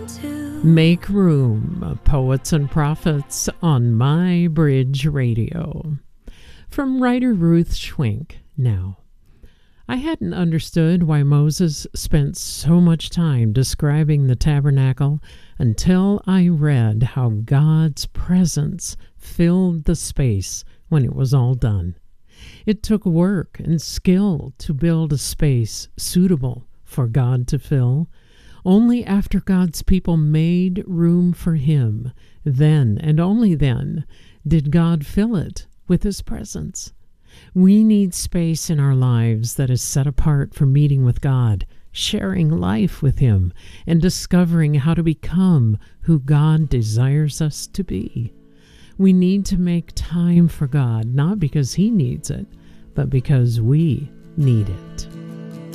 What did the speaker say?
Make Room, Poets and Prophets on My Bridge Radio. From writer Ruth Schwenk. Now, I hadn't understood why Moses spent so much time describing the tabernacle until I read how God's presence filled the space when it was all done. It took work and skill to build a space suitable for God to fill. Only after God's people made room for Him, then and only then did God fill it with His presence. We need space in our lives that is set apart for meeting with God, sharing life with Him, and discovering how to become who God desires us to be. We need to make time for God, not because He needs it, but because we need it.